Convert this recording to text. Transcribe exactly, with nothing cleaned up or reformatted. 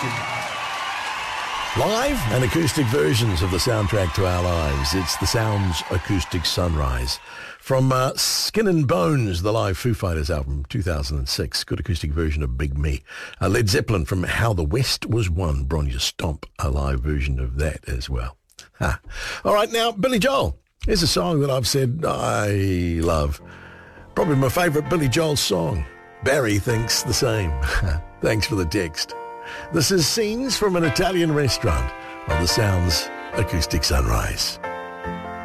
Live and acoustic versions of the soundtrack to our lives. It's the Sounds Acoustic Sunrise. From uh, Skin and Bones, the live Foo Fighters album, two thousand six. Good acoustic version of Big Me. Uh, Led Zeppelin from How the West Was Won. Bronya Stomp, a live version of that as well. Ha. All right, now, Billy Joel. Here's a song that I've said I love. Probably my favourite Billy Joel song. Barry thinks the same. Thanks for the text. This is Scenes from an Italian Restaurant on the Sounds Acoustic Sunrise.